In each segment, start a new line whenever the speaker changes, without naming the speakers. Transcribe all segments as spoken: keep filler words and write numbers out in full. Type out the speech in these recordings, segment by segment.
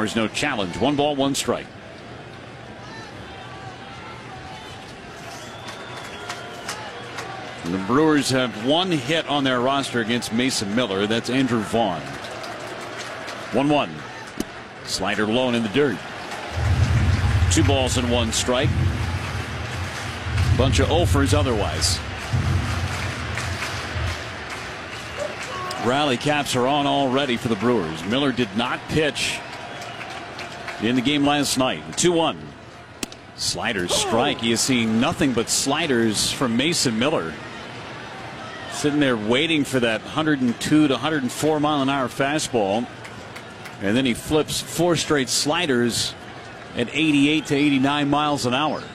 Bowers, no challenge. One ball, one strike. The Brewers have one hit on their roster against Mason Miller. That's Andrew Vaughn. one one. Slider low and in the dirt. Two balls and one strike. Bunch of offers otherwise. Rally caps are on already for the Brewers. Miller did not pitch in the game last night. two one. Sliders strike. He is seeing nothing but sliders from Mason Miller. Sitting there waiting for that one oh two to one oh four mile an hour fastball. And then he flips four straight sliders at eighty-eight to eighty-nine miles an hour.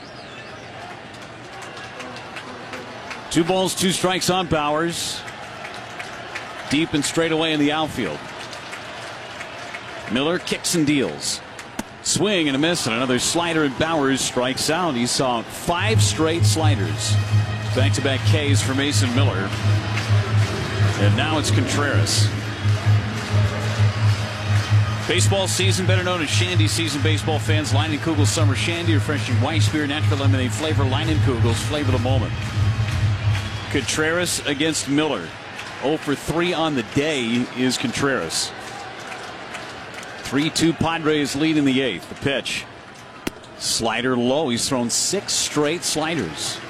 Two balls, two strikes on Bowers. Deep and straight away in the outfield. Miller kicks and deals. Swing and a miss, and another slider, and Bowers strikes out. He saw five straight sliders. Back-to-back Ks for Mason Miller. And now it's Contreras. Baseball season, better known as Shandy season, baseball fans. Leinenkugel Summer Shandy, refreshing Weiss beer, natural lemonade flavor. Leinenkugel's flavor the moment. Contreras against Miller. oh for three on the day is Contreras. three two Padres lead in the eighth. The pitch. Slider low. He's thrown six straight sliders.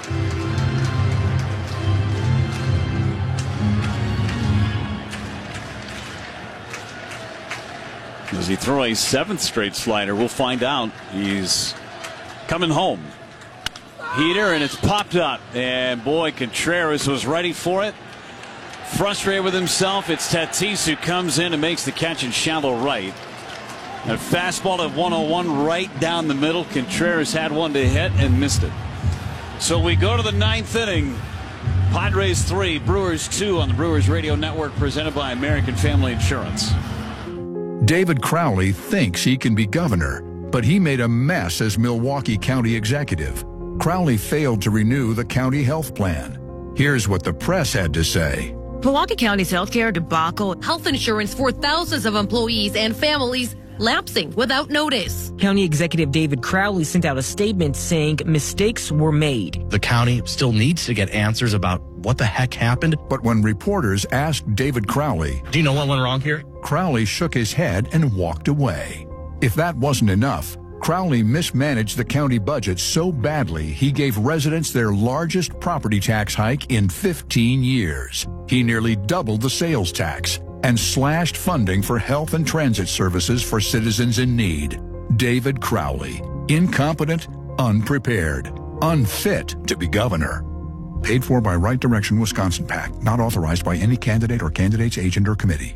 Does he throw a seventh straight slider? We'll find out. He's coming home. Heater, and it's popped up. And boy, Contreras was ready for it. Frustrated with himself. It's Tatis who comes in and makes the catch in shallow right. A fastball at one oh one right down the middle. Contreras had one to hit and missed it. So we go to the ninth inning. Padres three, Brewers two on the Brewers Radio Network, presented by American Family Insurance.
David Crowley thinks he can be governor, but he made a mess as Milwaukee County executive. Crowley failed to renew the county health plan. Here's what the press had to say.
Milwaukee County's healthcare debacle, health insurance for thousands of employees and families lapsing without notice.
County Executive David Crowley sent out a statement saying mistakes were made.
The county still needs to get answers about what the heck happened.
But when reporters asked David Crowley,
do you know what went wrong here?
Crowley shook his head and walked away. If that wasn't enough, Crowley mismanaged the county budget so badly he gave residents their largest property tax hike in fifteen years. He nearly doubled the sales tax and slashed funding for health and transit services for citizens in need. David Crowley, incompetent, unprepared, unfit to be governor. Paid for by Right Direction Wisconsin PAC, not authorized by any candidate or candidate's agent or committee.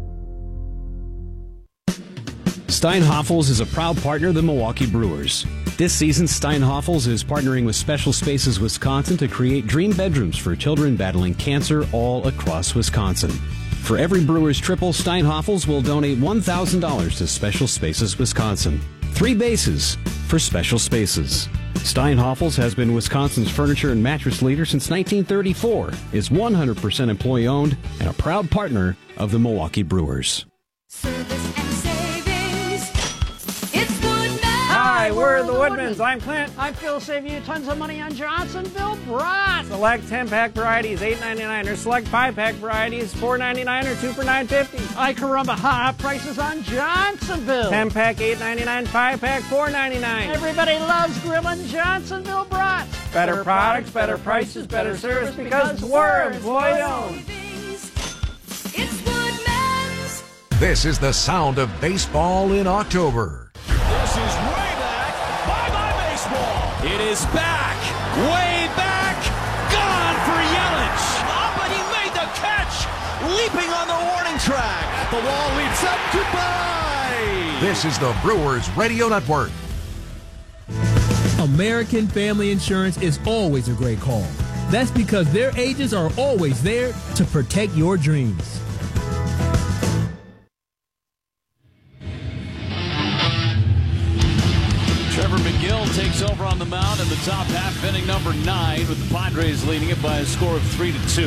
Steinhoffels is a proud partner of the Milwaukee Brewers. This season, Steinhoffels is partnering with Special Spaces Wisconsin to create dream bedrooms for children battling cancer all across Wisconsin. For every Brewers triple, Steinhoffels will donate one thousand dollars to Special Spaces Wisconsin. Three bases for Special Spaces. Steinhoffels has been Wisconsin's furniture and mattress leader since nineteen thirty-four, is one hundred percent employee-owned, and a proud partner of the Milwaukee Brewers.
Hi, we're the Woodmans. I'm Clint. I feel save you tons of money on Johnsonville brats. Select ten-pack varieties, eight ninety-nine, or select five-pack varieties, four ninety-nine, or two for nine fifty. Ay caramba, hot prices on Johnsonville. ten-pack, eight ninety-nine, five-pack, four ninety-nine. Everybody loves grilling Johnsonville brats. Better, better products, better prices, better service, because we're employee-owned.
It's Woodmans.
This is the sound of baseball in October.
This is way back. Bye-bye baseball.
It is back. Way back. Gone for Yelich.
Oh, but he made the catch. Leaping on the warning track. At the wall, leaps up. Goodbye.
This is the Brewers Radio Network.
American Family Insurance is always a great call. That's because their agents are always there to protect your dreams.
Trevor McGill takes over on the mound in the top half of inning number nine, with the Padres leading it by a score of three to two.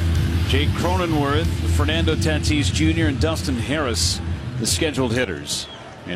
Jake Cronenworth, Fernando Tatis Junior, and Dustin Harris, the scheduled hitters.